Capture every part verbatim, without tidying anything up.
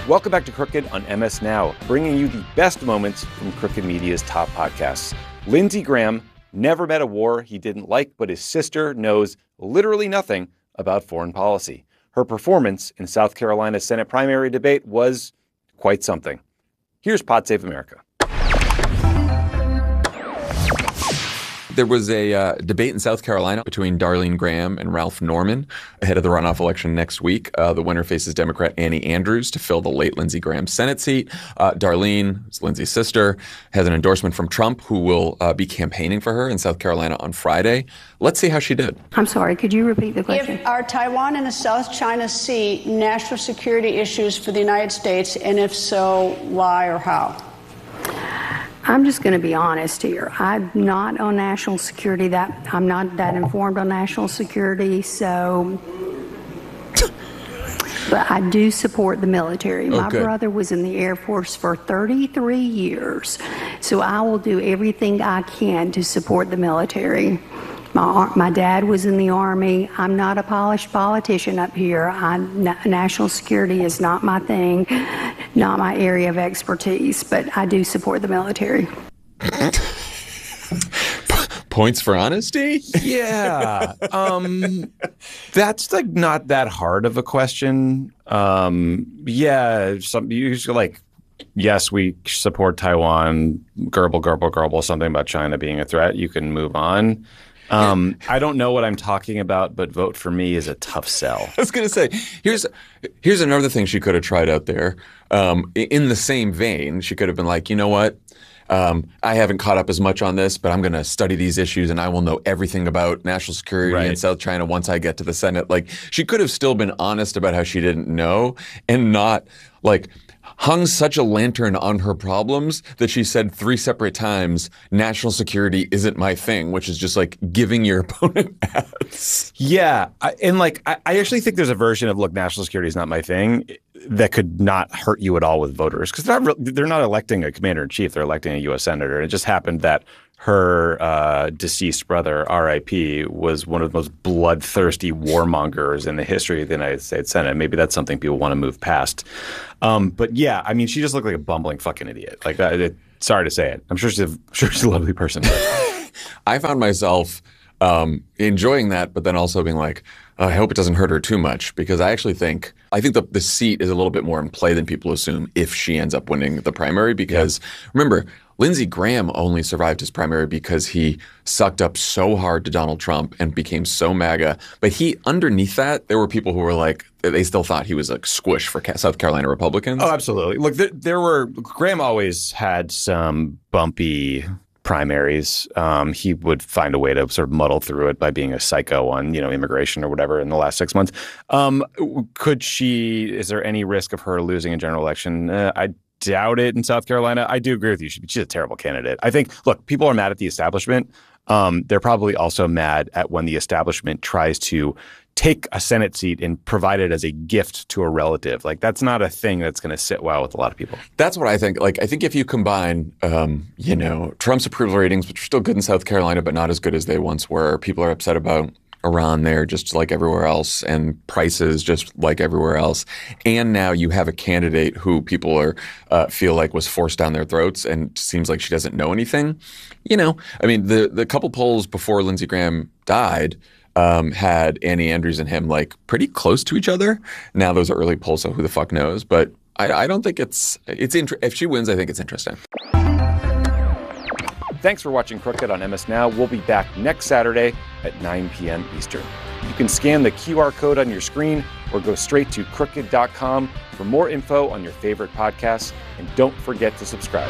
Welcome back to Crooked on M S Now, bringing you the best moments from Crooked Media's top podcasts. Lindsey Graham never met a war he didn't like, but his sister knows literally nothing about foreign policy. Her performance in South Carolina's Senate primary debate was quite something. Here's Pod Save America. There was a uh, debate in South Carolina between Darlene Graham and Ralph Norman ahead of the runoff election next week. Uh, the winner faces Democrat Annie Andrews to fill the late Lindsey Graham Senate seat. Uh, Darlene, is Lindsey's sister, has an endorsement from Trump, who will uh, be campaigning for her in South Carolina on Friday. Let's see how she did. I'm sorry, could you repeat the question? If are Taiwan and the South China Sea national security issues for the United States, and if so, why or how? I'm just going to be honest here. I'm not on national security. That I'm not that informed on national security, so. But I do support the military. Oh, My good. brother was in the Air Force for thirty-three years, so I will do everything I can to support the military. My, my dad was in the Army. I'm not a polished politician up here. I, national security is not my thing, not my area of expertise, but I do support the military. Points for honesty? Yeah. Um, that's like not that hard of a question. Um, yeah. Some usually like, yes, we support Taiwan, gerbil, gerbil, gerbil, something about China being a threat. You can move on. Um, I don't know what I'm talking about, but vote for me is a tough sell. I was going to say, here's here's another thing she could have tried out there. Um, in the same vein, she could have been like, you know what? Um, I haven't caught up as much on this, but I'm going to study these issues and I will know everything about national security Right. in South China once I get to the Senate. Like, she could have still been honest about how she didn't know and not like hung such a lantern on her problems that she said three separate times, national security isn't my thing, which is just like giving your opponent ads. Yeah. I, and like, I, I actually think there's a version of, look, national security is not my thing that could not hurt you at all with voters. Because they're not, re- they're not electing a commander in chief. They're electing a U S senator. And it just happened that her uh, deceased brother, R I P, was one of the most bloodthirsty warmongers in the history of the United States Senate. Maybe that's something people want to move past. Um, but yeah, I mean, she just looked like a bumbling fucking idiot. Like, that, it, sorry to say it. I'm sure she's a, I'm sure she's a lovely person. But. I found myself um, enjoying that, but then also being like, I hope it doesn't hurt her too much, because I actually think I think the, the seat is a little bit more in play than people assume if she ends up winning the primary. Because yeah. remember, Lindsey Graham only survived his primary because he sucked up so hard to Donald Trump and became so MAGA. But he, underneath that, there were people who were like, they still thought he was a squish for South Carolina Republicans. Oh, absolutely. Look, there, there were, Graham always had some bumpy primaries. Um, he would find a way to sort of muddle through it by being a psycho on, you know, immigration or whatever in the last six months. Um, could she, is there any risk of her losing a general election? Uh, I doubt it in South Carolina. I do agree with you. She, she's a terrible candidate. I think, look, people are mad at the establishment. Um, they're probably also mad at when the establishment tries to take a Senate seat and provide it as a gift to a relative. Like, that's not a thing that's going to sit well with a lot of people. That's what I think. Like, I think if you combine, um, you know, Trump's approval ratings, which are still good in South Carolina, but not as good as they once were. People are upset about Iran there, just like everywhere else, and prices just like everywhere else. And now you have a candidate who people are uh, feel like was forced down their throats and seems like she doesn't know anything. You know, I mean, the the couple polls before Lindsey Graham died um, had Annie Andrews and him like pretty close to each other. Now those are early polls, so who the fuck knows? But I, I don't think it's it's inter- if she wins, I think it's interesting. Thanks for watching Crooked on M S Now. We'll be back next Saturday at nine p.m. Eastern. You can scan the Q R code on your screen or go straight to crooked dot com for more info on your favorite podcasts. And don't forget to subscribe.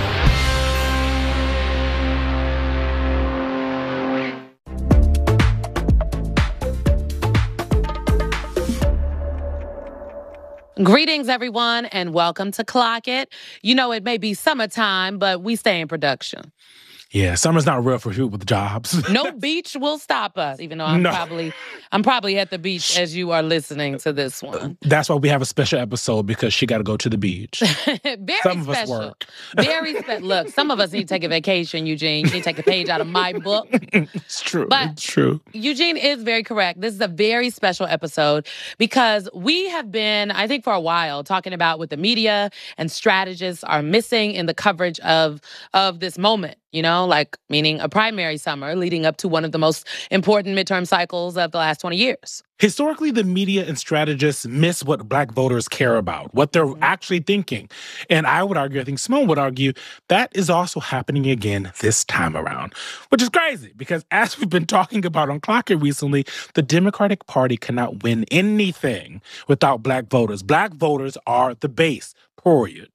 Greetings, everyone, and welcome to Clock It. You know, it may be summertime, but we stay in production. Yeah, summer's not real for people with jobs. No beach will stop us, even though I'm No. probably I'm probably at the beach as you are listening to this one. That's why we have a special episode, because she got to go to the beach. Very Some of us special. work. Very special. Look, some of us need to take a vacation, Eugene. You need to take a page out of my book. It's true. But- it's true. Eugene is very correct. This is a very special episode because we have been, I think for a while, talking about what the media and strategists are missing in the coverage of, of this moment, you know, like meaning a primary summer leading up to one of the most important midterm cycles of the last twenty years. Historically, the media and strategists miss what Black voters care about, what they're actually thinking. And I would argue, I think Simone would argue, that is also happening again this time around, which is crazy because as we've been talking about on Clock It recently, the Democratic Party cannot win anything without Black voters. Black voters are the base, period.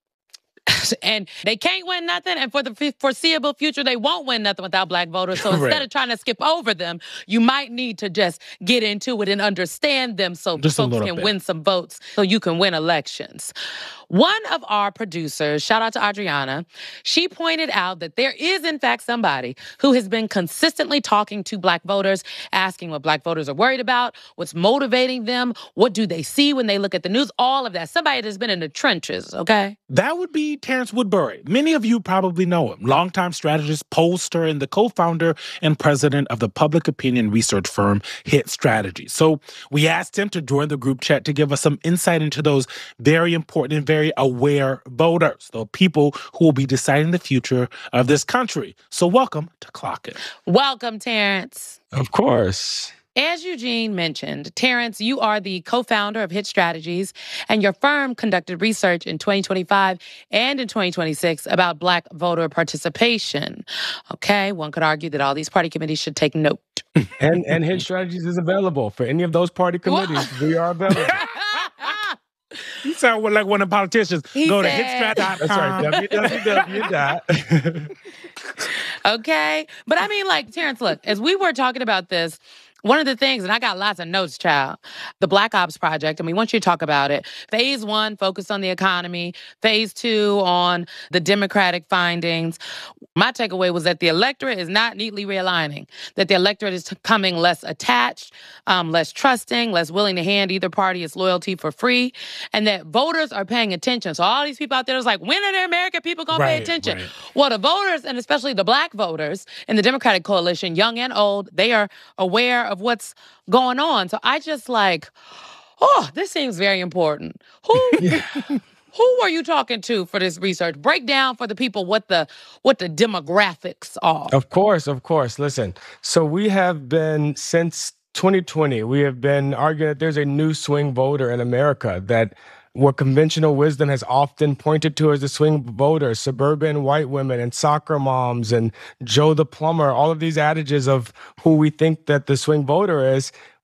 And they can't win nothing. And for the foreseeable future, they won't win nothing without Black voters. So instead Right. of trying to skip over them, you might need to just get into it and understand them so Just a folks little can bit. win some votes so you can win elections. One of our producers, shout out to Adriana, she pointed out that there is, in fact, somebody who has been consistently talking to Black voters, asking what Black voters are worried about, what's motivating them, what do they see when they look at the news, all of that. Somebody that's been in the trenches, okay? That would be Terrence Woodbury. Many of you probably know him. Longtime strategist, pollster, and the co-founder and president of the public opinion research firm Hit Strategy. So we asked him to join the group chat to give us some insight into those very important and very aware voters, the people who will be deciding the future of this country. So welcome to Clock It. Welcome, Terrence. Of course. As Eugene mentioned, Terrence, you are the co-founder of Hit Strategies, and your firm conducted research in twenty twenty-five and in twenty twenty-six about Black voter participation. Okay, one could argue that all these party committees should take note. And and Hit Strategies is available for any of those party committees. We are available. You sound like one of the politicians. He Go to said- hitstrat dot com. That's right. w w w dot Okay, but I mean, like, Terrence, look, as we were talking about this, one of the things, and I got lots of notes, child, the Black Ops Project, and we want you to talk about it. Phase one focused on the economy. Phase two on the Democratic findings. My takeaway was that the electorate is not neatly realigning, that the electorate is becoming less attached, um, less trusting, less willing to hand either party its loyalty for free, and that voters are paying attention. So all these people out there is like, when are the American people going to pay Right, attention? right. Well, the voters, and especially the Black voters in the Democratic coalition, young and old, they are aware of what's going on. So I just like, oh, this seems very important. Who who are you talking to for this research? Break down for the people what the what the demographics are. Of course, of course. Listen, so we have been, since twenty twenty, we have been arguing that there's a new swing voter in America, that what conventional wisdom has often pointed to as the swing voter, suburban white women and soccer moms and Joe the plumber, all of these adages of who we think that the swing voter is.